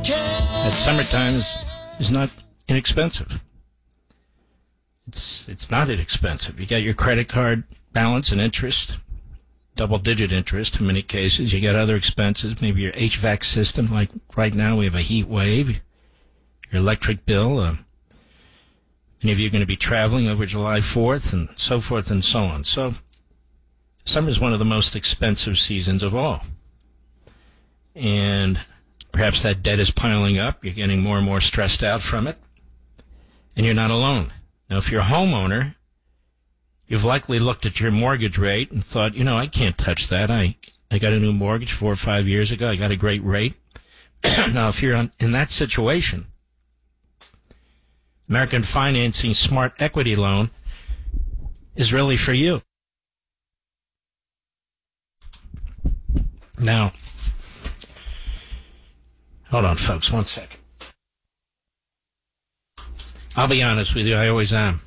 that summertime is not inexpensive. It's not inexpensive. You got your credit card balance and interest, double-digit interest in many cases. You got other expenses, maybe your HVAC system, like right now we have a heat wave, your electric bill. Many of you are going to be traveling over July 4th and so forth and so on. So summer is one of the most expensive seasons of all. And perhaps that debt is piling up. You're getting more and more stressed out from it. And you're not alone. Now, if you're a homeowner, you've likely looked at your mortgage rate and thought, I can't touch that. I got a new mortgage 4 or 5 years ago. I got a great rate. Now, if you're in that situation, American Financing Smart Equity Loan is really for you. Now, hold on, folks, 1 second. I'll be honest with you, I always am.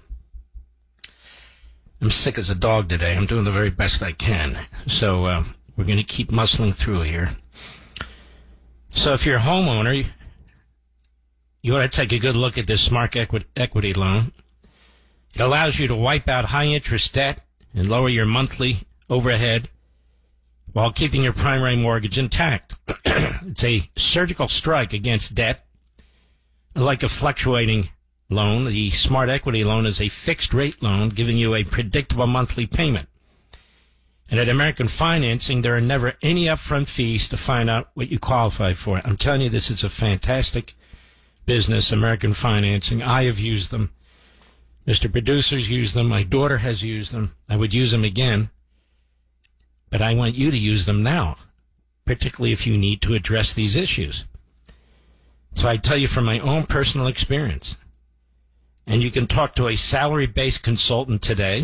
I'm sick as a dog today. I'm doing the very best I can. So we're going to keep muscling through here. So if you're a homeowner, you ought to take a good look at this Smart Equity Loan. It allows you to wipe out high-interest debt and lower your monthly overhead while keeping your primary mortgage intact. It's a surgical strike against debt. Like a fluctuating loan, the Smart Equity Loan is a fixed-rate loan giving you a predictable monthly payment. And at American Financing, there are never any upfront fees to find out what you qualify for. I'm telling you, this is a fantastic business, American Financing. I have used them. Mr. Producer's used them. My daughter has used them. I would use them again. But I want you to use them now, particularly if you need to address these issues. So I tell you from my own personal experience. And you can talk to a salary-based consultant today